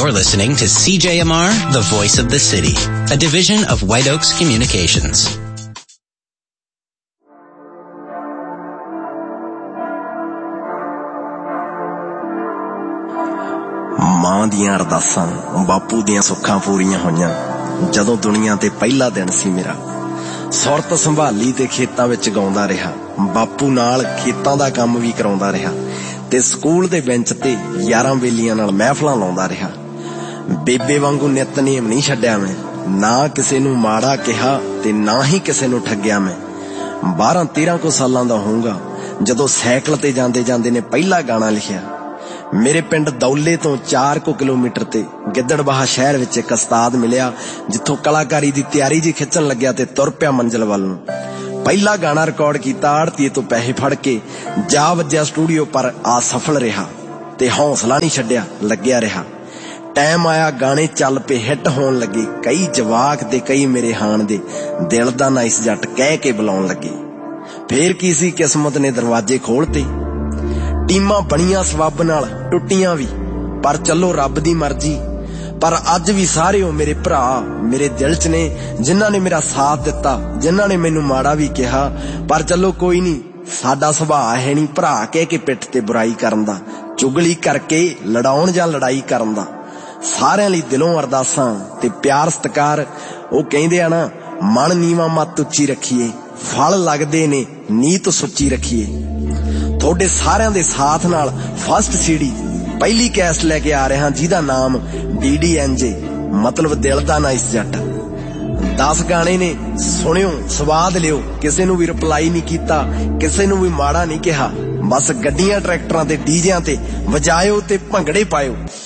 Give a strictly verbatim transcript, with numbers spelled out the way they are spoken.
You're listening to C J M R, the voice of the city, a division of White Oaks Communications. ਮਾਂ ਦੀਆਂ ਅਰਦਾਸਾਂ ਬਾਪੂ ਦੀਆਂ ਸੁੱਖਾਂ ਪੂਰੀਆਂ ਹੋਈਆਂ ਜਦੋਂ ਦੁਨੀਆ ਤੇ ਪਹਿਲਾ ਦਿਨ ਸੀ ਮੇਰਾ। ਸੁਰਤ ਸੰਭਾਲੀ ਤੇ ਖੇਤਾਂ ਵਿੱਚ ਗਾਉਂਦਾ ਰਿਹਾ, ਬਾਪੂ ਨਾਲ ਖੇਤਾਂ ਦਾ ਕੰਮ ਵੀ ਕਰਾਉਂਦਾ ਰਿਹਾ ਤੇ ਸਕੂਲ ਦੇ ਬੈਂਚ ਤੇ ਯਾਰਾਂ ਬੇਲੀਆਂ ਨਾਲ ਮਹਿਫਲਾਂ ਲਾਉਂਦਾ ਰਿਹਾ। ਬੇਬੇ ਵਾਂਗੂ ਨਿਤਨੇਮ ਨਹੀਂ ਛੱਡਿਆ ਮੈਂ, ਨਾ ਕਿਸੇ ਨੂੰ ਮਾੜਾ ਕਿਹਾ ਤੇ ਨਾ ਹੀ ਕਿਸੇ ਨੂੰ ਠੱਗਿਆ ਮੈਂ। ਬਾਰਾਂ ਤੇਰਾਂ ਕੁ ਸਾਲਾਂ ਦਾ ਹੋਊਗਾ ਜਦੋਂ ਸਾਈਕਲ ਤੇ ਜਾਂਦੇ ਜਾਂਦੇ ਨੇ ਪਹਿਲਾ ਗਾਣਾ ਲਿਖਿਆ। ਮੇਰੇ ਪਿੰਡ ਦੌਲੇ ਤੋਂ ਚਾਰ ਕੁ ਕਿਲੋਮੀਟਰ ਤੇ ਗਿੱਦੜਬਾਹਾ ਸ਼ਹਿਰ ਵਿੱਚ ਇੱਕ ਉਸਤਾਦ ਮਿਲਿਆ ਜਿੱਥੋਂ ਕਲਾਕਾਰੀ ਦੀ ਤਿਆਰੀ ਜੀ ਖਿੱਚਣ ਲੱਗਿਆ ਤੇ ਤੁਰ ਪਿਆ ਮੰਜ਼ਿਲ ਵੱਲ ਨੂੰ। ਪਹਿਲਾ ਗਾਣਾ ਰਿਕਾਰਡ ਕੀਤਾ ਆੜਤੀਏ ਤੋਂ ਪੈਸੇ ਫੜ ਕੇ, ਜਾ ਵੱਜਿਆ ਸਟੂਡੀਓ ਪਰ ਅਸਫਲ ਰਿਹਾ ਤੇ ਹੌਸਲਾ ਨਹੀਂ ਛੱਡਿਆ, ਲੱਗਿਆ ਰਿਹਾ। ਟਾਈਮ ਆਇਆ ਗਾਣੇ ਚੱਲ ਪਏ, ਹਿੱਟ ਹੋਣ ਲੱਗੇ। ਕਈ ਜਵਾਕ ਤੇ ਕਈ ਮੇਰੇ ਹਾਣ ਦੇ ਦਿਲ ਦਾ ਨਾਈਸ ਜੱਟ ਕਹਿ ਕੇ ਬੁਲਾਉਣ ਲੱਗੇ। ਫੇਰ ਕੀ ਸੀ, ਕਿਸਮਤ ਨੇ ਦਰਵਾਜ਼ੇ ਖੋਲ੍ਹਤੇ। ਟੀਮਾਂ ਬਣੀਆਂ ਸਬੱਬ ਨਾਲ, ਟੁੱਟੀਆਂ ਵੀ, ਪਰ ਚੱਲੋ ਰੱਬ ਦੀ ਮਰਜ਼ੀ। ਪਰ ਅੱਜ ਵੀ ਸਾਰੇ ਉਹ ਮੇਰੇ ਭਰਾ ਮੇਰੇ ਦਿਲ 'ਚ ਨੇ ਜਿਨ੍ਹਾਂ ਨੇ ਮੇਰਾ ਸਾਥ ਦਿੱਤਾ, ਜਿਨ੍ਹਾਂ ਨੇ ਮੈਨੂੰ ਮਾੜਾ ਵੀ ਕਿਹਾ। ਪਰ ਚੱਲੋ ਕੋਈ ਨਹੀਂ, ਸਾਡਾ ਸੁਭਾਅ ਹੈ ਨਹੀਂ ਭਰਾ ਕਹਿ ਕੇ ਪਿੱਠ ਤੇ ਬੁਰਾਈ ਕਰਨ ਦਾ, ਚੁਗਲੀ ਕਰਕੇ ਲੜਾਉਣ ਜਾਂ ਲੜਾਈ ਕਰਨ ਦਾ। ਸਾਰਿਆਂ ਲਈ ਦਿਲੋਂ ਅਰਦਾਸਾਂ ਤੇ ਪਿਆਰ ਸਤਿਕਾਰ। ਉਹ ਕਹਿੰਦੇ ਆ ਨਾ, ਮਨ ਨੀਵਾਂ ਮੱਤ ਉੱਚੀ ਰੱਖੀਏ, ਫਲ ਲੱਗਦੇ ਨੇ ਨੀਤ ਸੁੱਚੀ ਰੱਖੀਏ। ਤੁਹਾਡੇ ਸਾਰਿਆਂ ਦੇ ਸਾਥ ਨਾਲ ਫਸਟ ਸੀਡੀ ਪਹਿਲੀ ਕੈਸਟ ਲੈ ਕੇ ਆ ਰਿਹਾ ਜਿਹਦਾ ਨਾਮ ਡੀ ਡੀ ਐਨ ਜੇ, ਮਤਲਬ ਦਿਲ ਦਾ ਨਾਈਸ ਜੱਟ। ਦਸ ਗਾਣੇ ਨੇ, ਸੁਣਿਓ, ਸਵਾਦ ਲਿਓ। ਕਿਸੇ ਨੂੰ ਵੀ ਰਿਪਲਾਈ ਨਹੀਂ ਕੀਤਾ, ਕਿਸੇ ਨੂੰ ਵੀ ਮਾੜਾ ਨਹੀਂ ਕਿਹਾ। ਬਸ ਗੱਡੀਆਂ ਟਰੈਕਟਰਾਂ ਤੇ ਡੀਜਿਆਂ ਤੇ ਵਜਾਇਓ ਤੇ ਭੰਗੜੇ ਪਾਇਓ।